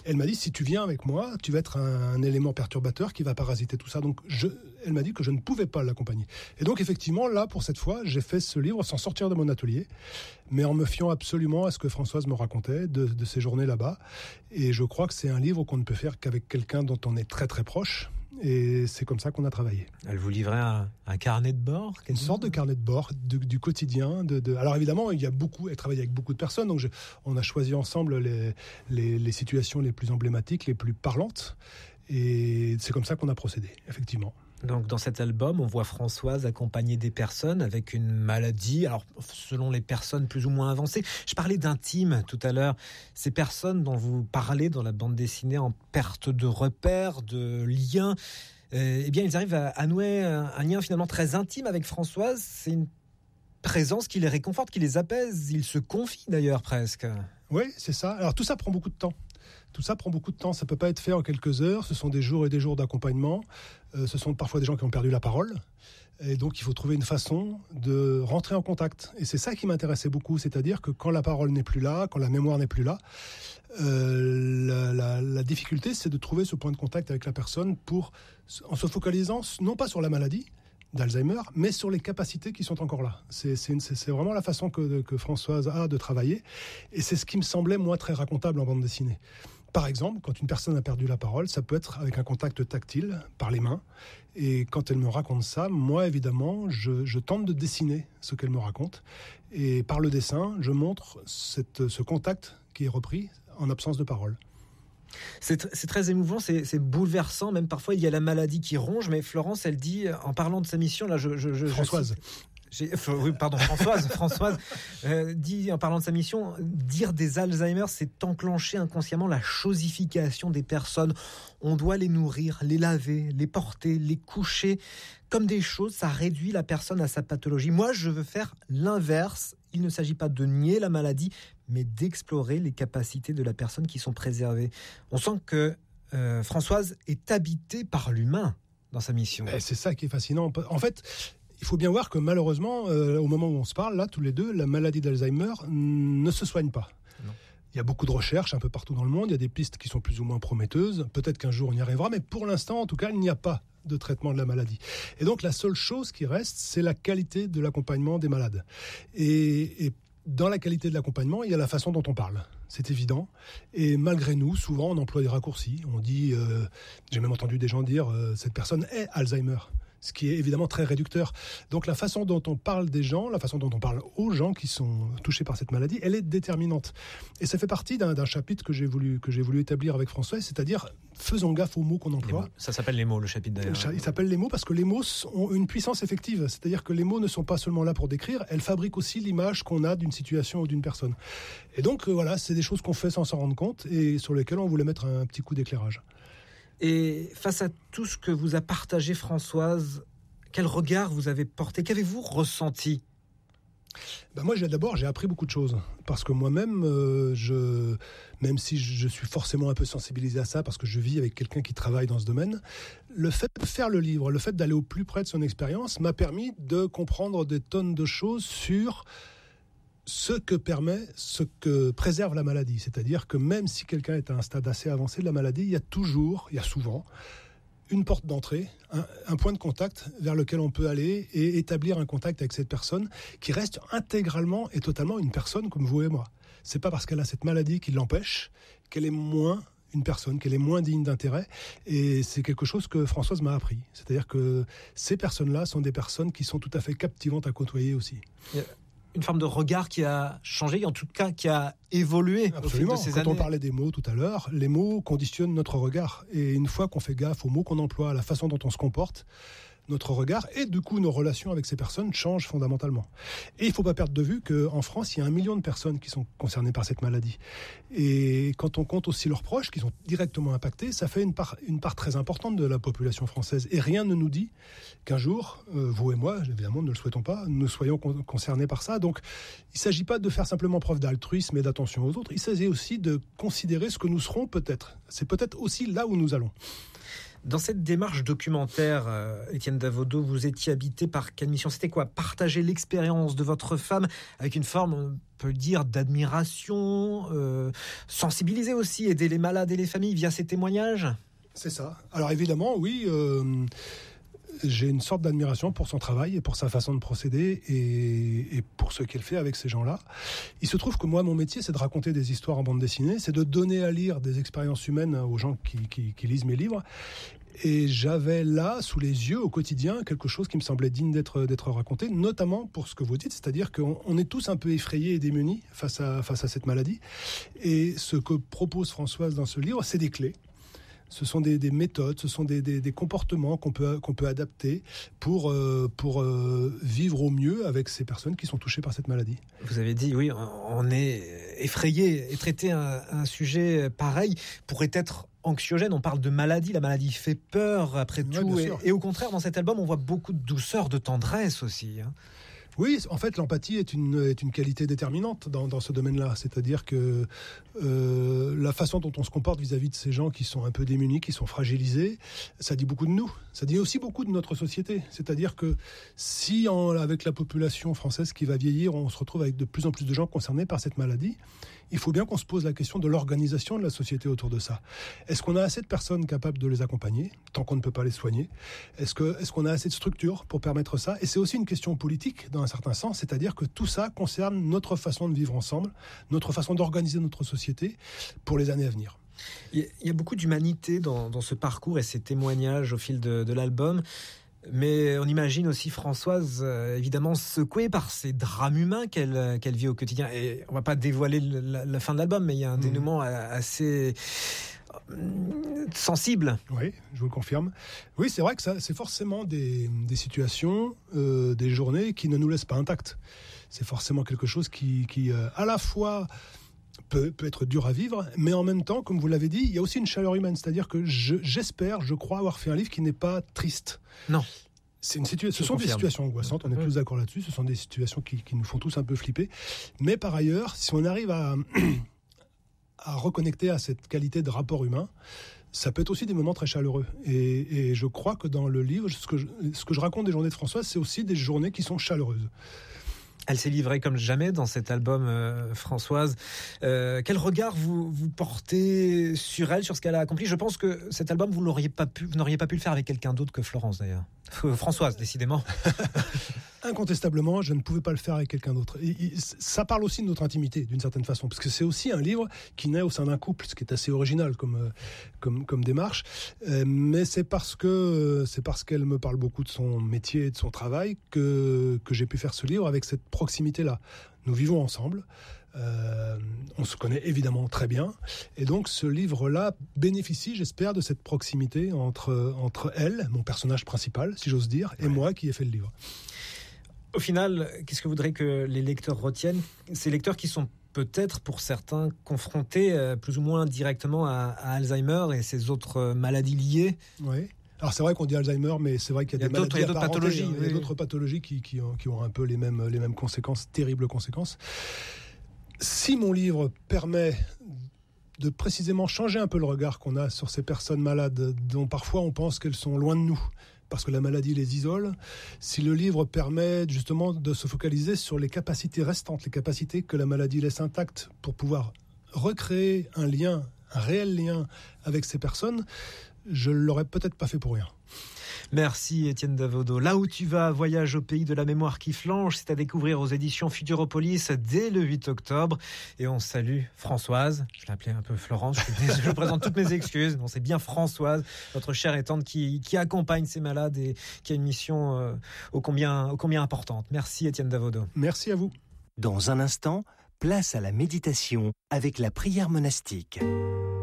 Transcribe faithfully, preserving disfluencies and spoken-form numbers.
Elle m'a dit, si tu viens avec moi, tu vas être un, un élément perturbateur qui va parasiter tout ça. Donc, je, elle m'a dit que je ne pouvais pas l'accompagner. Et donc, effectivement, là, pour cette fois, j'ai fait ce livre sans sortir de mon atelier, mais en me fiant absolument à ce que Françoise me racontait de, de ses journées là-bas. Et je crois que c'est un livre qu'on ne peut faire qu'avec quelqu'un dont on est très, très proche. Et c'est comme ça qu'on a travaillé. Elle vous livrait un, un carnet de bord, une sorte de carnet de bord de, du quotidien. De, de... Alors évidemment, il y a beaucoup. Elle travaille avec beaucoup de personnes, donc je, on a choisi ensemble les, les, les situations les plus emblématiques, les plus parlantes, et c'est comme ça qu'on a procédé, effectivement. Donc dans cet album, on voit Françoise accompagner des personnes avec une maladie, alors selon les personnes plus ou moins avancées. Je parlais d'intime tout à l'heure. Ces personnes dont vous parlez dans la bande dessinée en perte de repères, de liens, euh, eh bien ils arrivent à, à nouer un, un lien finalement très intime avec Françoise. C'est une présence qui les réconforte, qui les apaise. Ils se confient d'ailleurs presque. Oui, c'est ça. Alors tout ça prend beaucoup de temps. Tout ça prend beaucoup de temps, ça ne peut pas être fait en quelques heures, ce sont des jours et des jours d'accompagnement, euh, ce sont parfois des gens qui ont perdu la parole, et donc il faut trouver une façon de rentrer en contact. Et c'est ça qui m'intéressait beaucoup, c'est-à-dire que quand la parole n'est plus là, quand la mémoire n'est plus là, euh, la, la, la difficulté c'est de trouver ce point de contact avec la personne pour, en se focalisant non pas sur la maladie d'Alzheimer, mais sur les capacités qui sont encore là. C'est, c'est, une, c'est, c'est vraiment la façon que, que Françoise a de travailler, et c'est ce qui me semblait, moi, très racontable en bande dessinée. Par exemple, quand une personne a perdu la parole, ça peut être avec un contact tactile, par les mains, et quand elle me raconte ça, moi, évidemment, je, je tente de dessiner ce qu'elle me raconte, et par le dessin, je montre cette, ce contact qui est repris en absence de parole. C'est, c'est très émouvant, c'est, c'est bouleversant, même parfois il y a la maladie qui ronge, mais Florence, elle dit, en parlant de sa mission, là, je... je, je Françoise. Je J'ai, oui, pardon, Françoise, Françoise euh, dit, en parlant de sa mission, dire des Alzheimer, c'est enclencher inconsciemment la chosification des personnes. On doit les nourrir, les laver, les porter, les coucher. Comme des choses, ça réduit la personne à sa pathologie. Moi, je veux faire l'inverse. Il ne s'agit pas de nier la maladie, mais d'explorer les capacités de la personne qui sont préservées. On sent que euh, Françoise est habitée par l'humain dans sa mission. Et c'est ça qui est fascinant. En fait, il faut bien voir que malheureusement, euh, au moment où on se parle, là, tous les deux, la maladie d'Alzheimer ne se soigne pas. Non. Il y a beaucoup de recherches un peu partout dans le monde, il y a des pistes qui sont plus ou moins prometteuses. Peut-être qu'un jour on y arrivera, mais pour l'instant, en tout cas, il n'y a pas de traitement de la maladie. Et donc la seule chose qui reste, c'est la qualité de l'accompagnement des malades. Et, et dans la qualité de l'accompagnement, il y a la façon dont on parle. C'est évident. Et malgré nous, souvent, on emploie des raccourcis. On dit, euh, j'ai même entendu des gens dire, euh, cette personne est Alzheimer. Ce qui est évidemment très réducteur. Donc la façon dont on parle des gens, la façon dont on parle aux gens qui sont touchés par cette maladie, elle est déterminante. Et ça fait partie d'un, d'un chapitre que j'ai voulu que j'ai voulu établir avec François, c'est-à-dire faisons gaffe aux mots qu'on emploie. Mots. Ça s'appelle les mots, le chapitre d'ailleurs. Il s'appelle les mots parce que les mots ont une puissance effective. C'est-à-dire que les mots ne sont pas seulement là pour décrire, elles fabriquent aussi l'image qu'on a d'une situation ou d'une personne. Et donc euh, voilà, c'est des choses qu'on fait sans s'en rendre compte et sur lesquelles on voulait mettre un petit coup d'éclairage. Et face à tout ce que vous a partagé Françoise, quel regard vous avez porté ? Qu'avez-vous ressenti ? Ben moi, j'ai, d'abord, j'ai appris beaucoup de choses. Parce que moi-même, euh, je, même si je suis forcément un peu sensibilisé à ça, parce que je vis avec quelqu'un qui travaille dans ce domaine, le fait de faire le livre, le fait d'aller au plus près de son expérience m'a permis de comprendre des tonnes de choses sur ce que permet, ce que préserve la maladie. C'est-à-dire que même si quelqu'un est à un stade assez avancé de la maladie, il y a toujours, il y a souvent, une porte d'entrée, un, un point de contact vers lequel on peut aller et établir un contact avec cette personne qui reste intégralement et totalement une personne comme vous et moi. C'est pas parce qu'elle a cette maladie qui l'empêche qu'elle est moins une personne, qu'elle est moins digne d'intérêt. Et c'est quelque chose que Françoise m'a appris. C'est-à-dire que ces personnes-là sont des personnes qui sont tout à fait captivantes à côtoyer aussi. Yeah. Une forme de regard qui a changé, en tout cas qui a évolué. Absolument. Au fil de ces Quand années. on parlait des mots tout à l'heure, les mots conditionnent notre regard. Et une fois qu'on fait gaffe aux mots qu'on emploie, à la façon dont on se comporte, notre regard et du coup nos relations avec ces personnes changent fondamentalement. Et il ne faut pas perdre de vue qu'en France, il y a un million de personnes qui sont concernées par cette maladie. Et quand on compte aussi leurs proches qui sont directement impactés, ça fait une part, une part très importante de la population française. Et rien ne nous dit qu'un jour, euh, vous et moi, évidemment, ne le souhaitons pas, nous soyons con- concernés par ça. Donc, il ne s'agit pas de faire simplement preuve d'altruisme et d'attention aux autres. Il s'agit aussi de considérer ce que nous serons peut-être. C'est peut-être aussi là où nous allons. Dans cette démarche documentaire, euh, Étienne Davodo, vous étiez habité par quelle mission ? C'était quoi ? Partager l'expérience de votre femme avec une forme, on peut dire, d'admiration, euh, sensibiliser aussi, aider les malades et les familles via ces témoignages ? C'est ça. Alors évidemment, oui, euh, j'ai une sorte d'admiration pour son travail et pour sa façon de procéder et, et pour ce qu'elle fait avec ces gens-là. Il se trouve que moi, mon métier, c'est de raconter des histoires en bande dessinée, c'est de donner à lire des expériences humaines aux gens qui, qui, qui lisent mes livres. Et j'avais là, sous les yeux, au quotidien, quelque chose qui me semblait digne d'être, d'être raconté, notamment pour ce que vous dites, c'est-à-dire qu'on on est tous un peu effrayés et démunis face à, face à cette maladie. Et ce que propose Françoise dans ce livre, c'est des clés. Ce sont des, des méthodes, ce sont des, des, des comportements qu'on peut, qu'on peut adapter pour, euh, pour euh, vivre au mieux avec ces personnes qui sont touchées par cette maladie. Vous avez dit, oui, on est effrayé et traiter un, un sujet pareil pourrait être anxiogène. On parle de maladie, la maladie fait peur après Ouais, tout. Et, et au contraire, dans cet album, on voit beaucoup de douceur, de tendresse aussi. Hein. Oui, en fait, l'empathie est une, est une qualité déterminante dans, dans ce domaine-là. C'est-à-dire que euh, la façon dont on se comporte vis-à-vis de ces gens qui sont un peu démunis, qui sont fragilisés, ça dit beaucoup de nous. Ça dit aussi beaucoup de notre société. C'est-à-dire que si, en, avec la population française qui va vieillir, on se retrouve avec de plus en plus de gens concernés par cette maladie, il faut bien qu'on se pose la question de l'organisation de la société autour de ça. Est-ce qu'on a assez de personnes capables de les accompagner, tant qu'on ne peut pas les soigner ? Est-ce que, est-ce qu'on a assez de structures pour permettre ça ? Et c'est aussi une question politique, dans un certain sens, c'est-à-dire que tout ça concerne notre façon de vivre ensemble, notre façon d'organiser notre société pour les années à venir. Il y a beaucoup d'humanité dans, dans ce parcours et ces témoignages au fil de, de l'album. Mais on imagine aussi Françoise, euh, évidemment, secouée par ces drames humains qu'elle, qu'elle vit au quotidien. Et on ne va pas dévoiler le, la, la fin de l'album, mais il y a un mmh. dénouement assez sensible. Oui, je vous le confirme. Oui, c'est vrai que ça, c'est forcément des, des situations, euh, des journées qui ne nous laissent pas intacts. C'est forcément quelque chose qui, qui euh, à la fois... Peut, peut être dur à vivre, mais en même temps, comme vous l'avez dit, il y a aussi une chaleur humaine. C'est-à-dire que je, j'espère, je crois avoir fait un livre qui n'est pas triste. Non. C'est une situa- ce sont confirme. Des situations angoissantes, on est mmh. tous d'accord là-dessus, ce sont des situations qui, qui nous font tous un peu flipper. Mais par ailleurs, si on arrive à, à reconnecter à cette qualité de rapport humain, ça peut être aussi des moments très chaleureux. Et, et je crois que dans le livre, ce que je, ce que je raconte des journées de Françoise, c'est aussi des journées qui sont chaleureuses. Elle s'est livrée comme jamais dans cet album, euh, Françoise. Euh, quel regard vous, vous portez sur elle, sur ce qu'elle a accompli ? Je pense que cet album, vous, l'auriez pas pu, vous n'auriez pas pu le faire avec quelqu'un d'autre que Florence, d'ailleurs. Euh, Françoise, décidément. Incontestablement, je ne pouvais pas le faire avec quelqu'un d'autre. Et, et, ça parle aussi de notre intimité, d'une certaine façon, parce que c'est aussi un livre qui naît au sein d'un couple, ce qui est assez original comme, comme, comme démarche. Euh, mais c'est parce que c'est parce qu'elle me parle beaucoup de son métier et de son travail que, que j'ai pu faire ce livre avec cette proximité-là. Nous vivons ensemble. Euh, on se connaît évidemment très bien, et donc ce livre-là bénéficie, j'espère, de cette proximité entre, entre elle, mon personnage principal, si j'ose dire, et ouais. moi qui ai fait le livre. Au final, qu'est-ce que vous voudrez que les lecteurs retiennent ? Ces lecteurs qui sont peut-être, pour certains, confrontés euh, plus ou moins directement à, à Alzheimer et ces autres maladies liées. Oui. Alors c'est vrai qu'on dit Alzheimer, mais c'est vrai qu'il y a, il y a des maladies il y a d'autres pathologies. Hein. Oui. Il y a d'autres pathologies qui, qui, ont, qui ont un peu les mêmes, les mêmes conséquences, terribles conséquences. Si mon livre permet de précisément changer un peu le regard qu'on a sur ces personnes malades, dont parfois on pense qu'elles sont loin de nous, parce que la maladie les isole, si le livre permet justement de se focaliser sur les capacités restantes, les capacités que la maladie laisse intactes pour pouvoir recréer un lien, un réel lien avec ces personnes, je ne l'aurais peut-être pas fait pour rien. Merci Étienne Davodo. Là où tu vas, voyage au pays de la mémoire qui flanche, c'est à découvrir aux éditions Futuropolis dès le huit octobre. Et on salue Françoise, je l'appelais un peu Florence, je, je présente toutes mes excuses, non, c'est bien Françoise, notre chère et tante qui, qui accompagne ces malades et qui a une mission euh, ô combien, ô combien importante. Merci Étienne Davodo. Merci à vous. Dans un instant, place à la méditation avec la prière monastique.